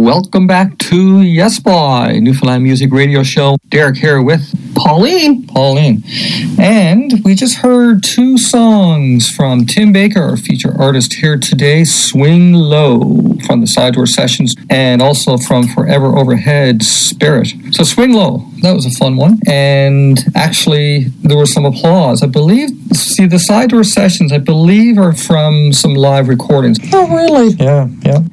Welcome back to Yes Boy, Newfoundland Music Radio Show. Derek here with Pauline. And we just heard two songs from Tim Baker, our feature artist here today, Swing Low from the Sidedoor Sessions, and also from Forever Overhead, Spirit. So Swing Low, that was a fun one. And actually, there was some applause. I believe, see, the Sidedoor Sessions, I believe, are from some live recordings. Oh, really? Yeah.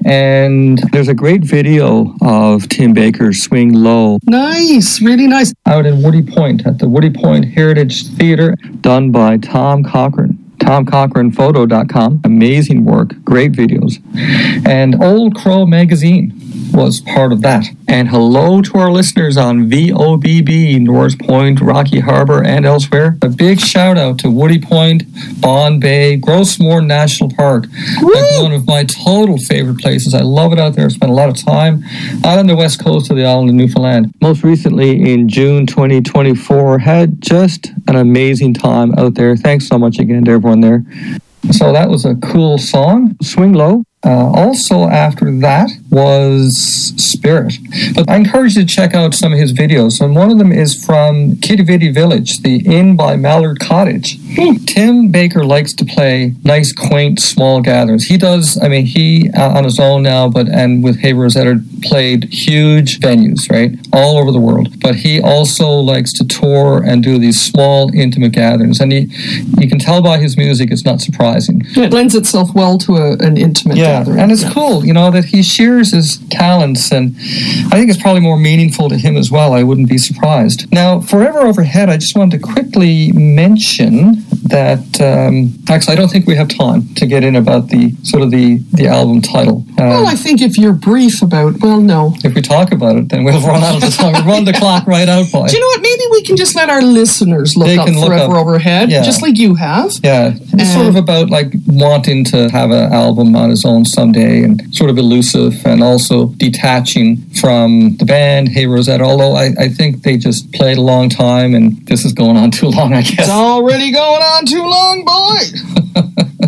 And there's a great video of Tim Baker's Swing Low. Nice, really nice. Out in Woody Point at the Woody Point Heritage Theatre, done by Tom Cochran. TomCochranPhoto.com. Amazing work, great videos. And Old Crow Magazine was part of that. And hello to our listeners on VOBB, North Point, Rocky Harbor, and elsewhere. A big shout out to Woody Point, Bond Bay, Grossmore National Park. Like one of my total favorite places. I love it out there. I spent a lot of time out on the west coast of the island of Newfoundland. Most recently in June 2024, had just an amazing time out there. Thanks so much again to everyone there. So that was a cool song, Swing Low. Also after that was Spirit. But I encourage you to check out some of his videos. And one of them is from Kitty Vitty Village, the Inn by Mallard Cottage. Tim Baker likes to play nice, quaint, small gatherings. He does, he on his own now, and with Hey Rosetta, played huge venues, right? All over the world. But he also likes to tour and do these small, intimate gatherings. And you can tell by his music, it's not surprising. It lends itself well to an intimate gathering. And it's cool, that he shares his talents, and I think it's probably more meaningful to him as well. I wouldn't be surprised. Now, Forever Overhead, I just wanted to quickly mention that, actually, I don't think we have time to get in about the album title. Well, I think if you're brief about, no. If we talk about it, then we'll run out of the time. We'll run the clock right out, boy. Do you know what? Maybe we can just let our listeners look up Forever Overhead, just like you have. Yeah, it's sort of about wanting to have an album on his own someday, and sort of elusive, and also detaching from the band, Hey Rosetta, although I think they just played a long time, and this is going on too long, I guess. It's already going on too long, boy.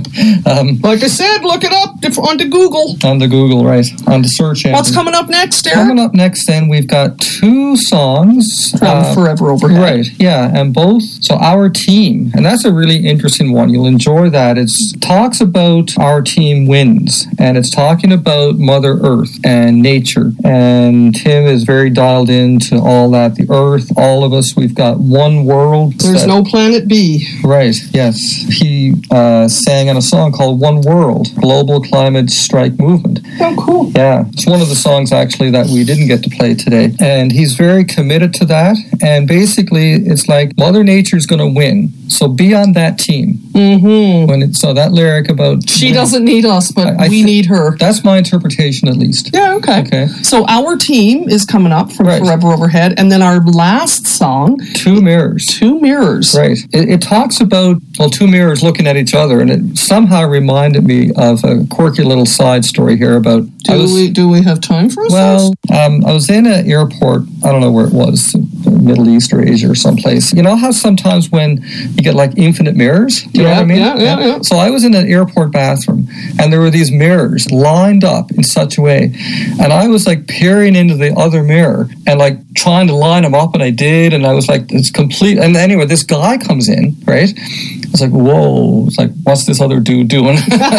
Like I said, look it up onto Google. On the Google, right. On the search engine. What's coming up next, Derek? Coming up next, then, we've got two songs. From Forever Overhead. Right, yeah, and both. So Our Team, and that's a really interesting one. You'll enjoy that. It talks about Our Team Wins, and it's talking about Mother Earth and nature. And Tim is very dialed into all that. The Earth, all of us, we've got one world. There's no planet B. Right, yes. He sang on a song called One World, Global Climate Strike Movement. Oh, cool. Yeah, it's one of the songs actually that we didn't get to play today. And he's very committed to that. And basically, it's like Mother Nature's going to win. So be on that team. Mm-hmm. So that lyric about... She doesn't need us, but we need her. That's my interpretation, at least. Yeah, okay. So Our Team is coming up from Forever Overhead. And then our last song... Two Mirrors. Two Mirrors. Right. It talks about, two mirrors looking at each other. And it somehow reminded me of a quirky little side story here about... Do we have time for us? Well, I was in an airport, I don't know where it was, Middle East or Asia or someplace. You know how sometimes when you get infinite mirrors? Do you know what I mean? Yeah. So I was in an airport bathroom, and there were these mirrors lined up in such a way, and I was peering into the other mirror and trying to line them up, and I did, and I was it's complete. And anyway, this guy comes in, right? It's whoa. It's what's this other dude doing?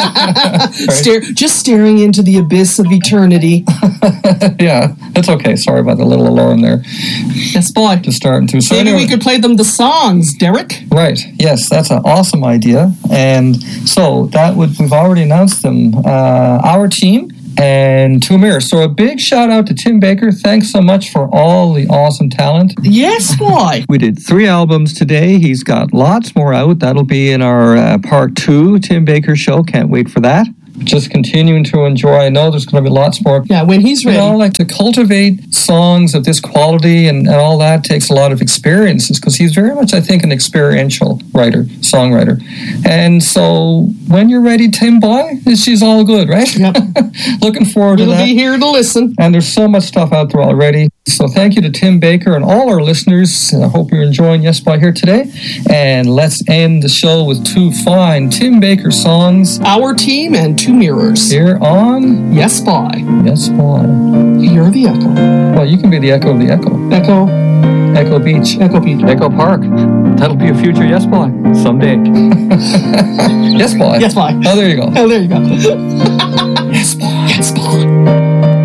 Right? Just staring into the abyss of eternity. Yeah, that's okay. Sorry about the little alarm there. Yes, boy. Just starting to. So maybe we could play them the songs, Derek. Right. Yes, that's an awesome idea. And so we've already announced them. Our Team and Two Mirrors. So a big shout out to Tim Baker. Thanks so much for all the awesome talent. Yes, boy. We did 3 albums today. He's got lots more out. That'll be in our part 2 Tim Baker show. Can't wait for that. Just continuing to enjoy. I know there's going to be lots more. Yeah, when he's ready. To cultivate songs of this quality and all that takes a lot of experiences, because he's very much, I think, an experiential songwriter. And so when you're ready, Tim Boy, she's all good, right? Yep. Looking forward to that. We'll be here to listen. And there's so much stuff out there already. So thank you to Tim Baker and all our listeners. I hope you're enjoying Yes Boy here today. And let's end the show with two fine Tim Baker songs. Our Team and Two Mirrors. Here on Yes Boy. Yes Boy. You're the echo. Well, you can be the echo of the echo. Echo. Echo Beach. Echo Beach. Echo Park. That'll be a future Yes Boy someday. Yes Boy. Yes Boy. Oh, there you go. Oh, there you go. Yes Boy. Yes Boy.